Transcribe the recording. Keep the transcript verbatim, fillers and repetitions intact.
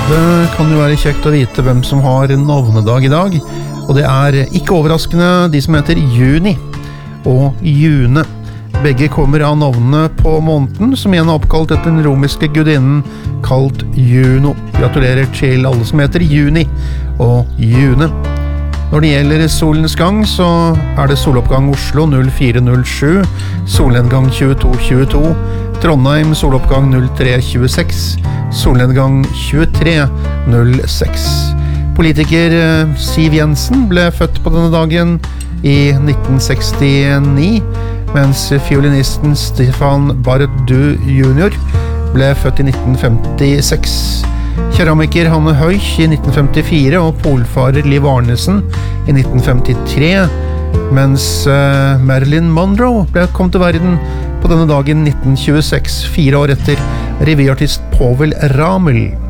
Det kan jo være kjekt å vite hvem som har navnedag i dag, og det er ikke overraskende de som heter Juni og June. Begge kommer av navnene på måneden, som igjen er oppkalt etter den romiske gudinnen kalt Juno. Gratulerer til alle som heter Juni og June. Når det gjelder solens gang, så er det soloppgang Oslo null fire null sju, solnedgang tjueto tjueto, Trondheim soloppgang null tre tjueseks, solnedgang tjuetre null seks. Politiker Siv Jensen ble født på denne dagen i nitten sekstini, mens fiolinisten Stefan Bardou junior ble født i nitten femtiseks. Keramiker Hanne Høich i nitten femtifire og polfarer Liv Arnesen i nitten femtitre, mens uh, Marilyn Monroe ble kom til verden på denne dagen nitten tjueseks, fire år etter revyartist Povel Ramel.